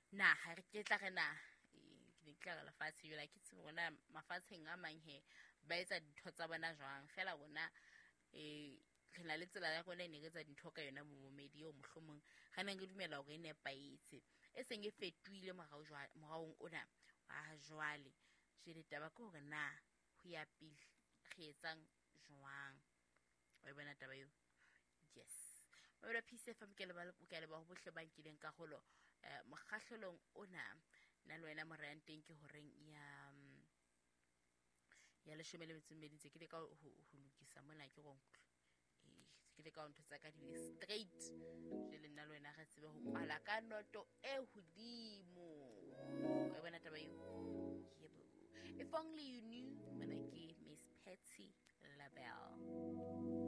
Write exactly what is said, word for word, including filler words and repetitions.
na ha re ke tla re na e ke tla la fatshe yo la ke tse bona mafatsheng a mang he ba etsa dintho tsa bona jwang fela bona e re na le tsela ya gone ne ke tsa dintho ka yona mo momedi o mohlomong ga neng ke dumela go ene paitse e seng e fetuile mogao jwa mogaong ona wa jwale je le taba go re na ho ya pele ge etsang jwang wa bona taba yo yes ba re phise fa mkele ba le ba go bohle ba nkileng ka golo mogahlalong ona nna le wena moranteng ke horeng ya ya le shome le metsemmedi tse ke le ka ho lokisa mona ke go e ke le ka ntho tsa ka di straight je le nna le wena ga tsebe go kwala ka noto e hodimo wa bona taba yo yebo if only you knew when I gave Miss Patsy Labelle.